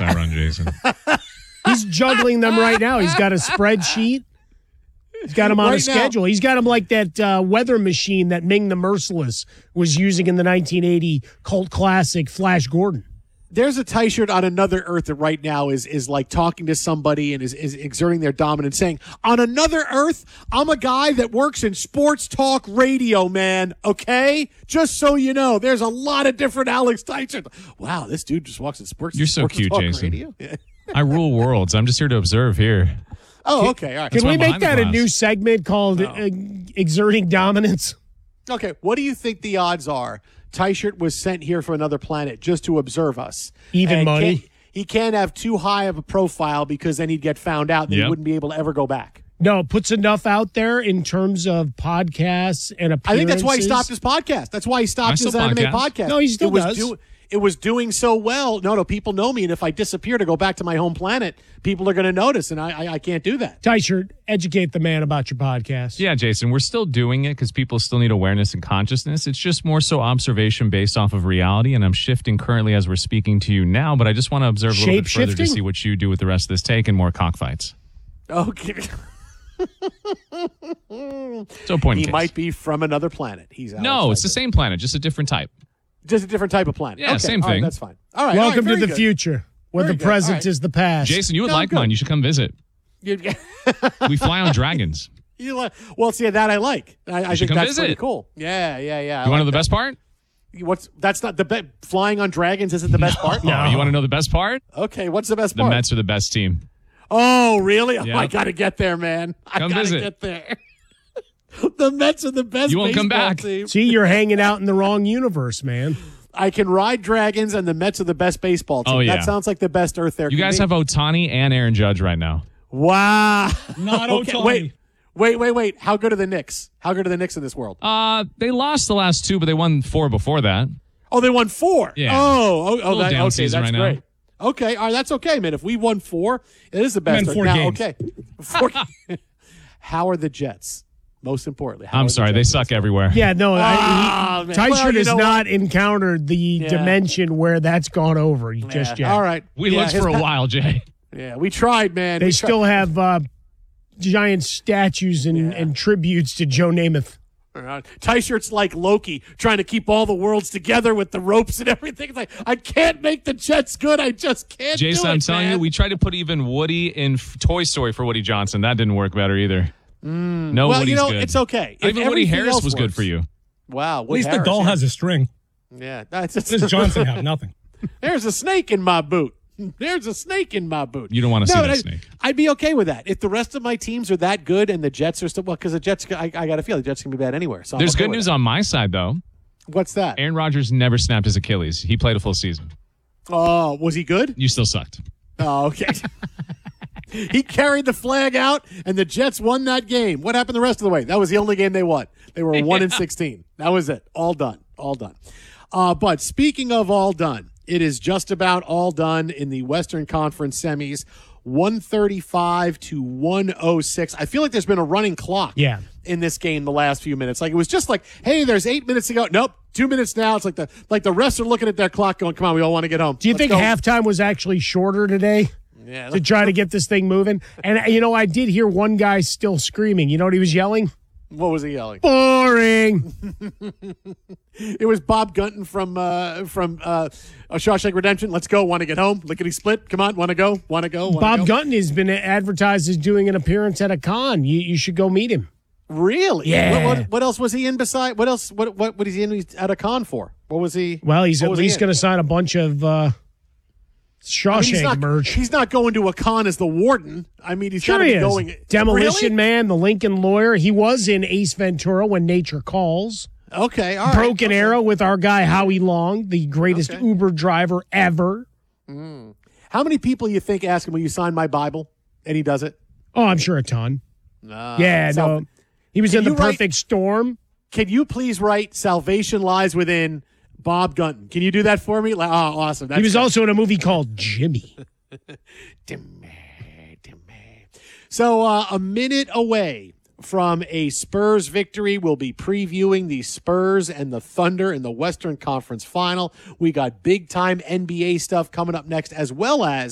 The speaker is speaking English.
that run, Jason. He's juggling them right now. He's got a spreadsheet. He's got him on a schedule. He's got him like that weather machine that Ming the Merciless was using in the 1980 cult classic Flash Gordon. There's a Teichert on another Earth that right now is like talking to somebody and is exerting their dominance, saying, on another Earth, I'm a guy that works in sports talk radio, man, okay? Just so you know, there's a lot of different Alex Teichert. Wow, this dude just walks in sports You're so cute, talk Jason. radio. I rule worlds. I'm just here to observe here. Oh, okay, all right. Can we make that a new segment called Exerting Dominance? Okay, what do you think the odds are Teichert was sent here from another planet just to observe us? Even money? He can't have too high of a profile because then he'd get found out and he wouldn't be able to ever go back. No, it puts enough out there in terms of podcasts and appearances. I think that's why he stopped his podcast. That's why he stopped his anime podcast. No, he still does. It was doing so well. No, people know me, and if I disappear to go back to my home planet, people are going to notice, and I can't do that. Teichert, educate the man about your podcast. Yeah, Jason, we're still doing it because people still need awareness and consciousness. It's just more so observation based off of reality, and I'm shifting currently as we're speaking to you now, but I just want to observe a little bit further to see what you do with the rest of this take and more cockfights. Okay. So point He might be from another planet. It's the same planet, just a different type. Just a different type of planet. Yeah, okay. same thing. All right, that's fine. All right. Welcome all to right, the future, where very the present is the past. Jason, you would like mine. You should come visit. We fly on dragons. Well, see, that I like. I think that's visit. pretty cool. Yeah. You want to know the best part? That's not flying on dragons isn't the best part? No. You want to know the best part? Okay, what's the best part? The Mets are the best team. Oh, really? Yep. Oh, I got to get there, man. Come visit. Get there. The Mets are the best You won't come back. team. See, you're hanging out in the wrong universe, man. I can ride dragons, and the Mets are the best baseball team. Oh, yeah. That sounds like the best Earth there. You guys have Ohtani and Aaron Judge right now. Wow. Not Ohtani. Wait. How good are the Knicks? How good are the Knicks in this world? They lost the last two, but they won 4 before that. Oh, they won 4. Yeah. Okay, season that's right great. now. Okay, all right, that's okay, man. If we won 4, it is the best. And 4 games. Okay. 4 How are the Jets? Most importantly, I'm sorry, they suck everywhere. Yeah, no, Teichert has not encountered the dimension where that's gone over just yet. All right. We looked for a while, Jay. Yeah, we tried, man. They still have giant statues and tributes to Joe Namath. Teichert's like Loki, trying to keep all the worlds together with the ropes and everything. It's like, I can't make the Jets good. I just can't Jason, do it, I'm telling man. you, we tried to put even Woody in Toy Story for Woody Johnson. That didn't work better either. No, well, Woody's good. It's okay. Even Woody Harris was good for you. Wow. At least the doll has a string. Yeah. What does Johnson have? Nothing. There's a snake in my boot. There's a snake in my boot. You don't want to see that snake. I'd be okay with that. If the rest of my teams are that good and the Jets are still, because the Jets, I got to feel the Jets can be bad anywhere. So There's good news on my side, though. What's that? Aaron Rodgers never snapped his Achilles. He played a full season. Oh, was he good? You still sucked. Oh, okay. He carried the flag out, and the Jets won that game. What happened the rest of the way? That was the only game they won. They were 1-16. That was it. All done. All done. But speaking of all done, it is just about all done in the Western Conference semis, 135 to 106. I feel like there's been a running clock in this game the last few minutes. Like it was just like, hey, there's 8 minutes to go. Nope, 2 minutes now. It's like the refs are looking at their clock going, come on, we all want to get home. Do you think halftime was actually shorter today? Yeah. To try to get this thing moving? And, I did hear one guy still screaming. You know what he was yelling? What was he yelling? Boring. It was Bob Gunton from Shawshank Redemption. Let's go. Want to get home? Lickety split. Come on. Want to go? Want to go? Bob Gunton has been advertised as doing an appearance at a con. You should go meet him. Really? Yeah. What else was he in beside? What else? What was he in at a con for? What was he? Well, he's at least going to sign a bunch of Shawshank merch. He's not going to a con as the warden. I mean, he's got to be going. Demolition Man, the Lincoln Lawyer. He was in Ace Ventura: When Nature Calls. Okay, all right. Broken Arrow with our guy Howie Long, the greatest Uber driver ever. How many people you think ask him, will you sign my Bible? And he does it? Oh, I'm sure a ton. No. He was in The Perfect Storm. Can you please write Salvation Lies Within Bob Gunton? Can you do that for me? Awesome. He was also in a movie called Jimmy. So a minute away from a Spurs victory, we'll be previewing the Spurs and the Thunder in the Western Conference Final. We got big-time NBA stuff coming up next, as well as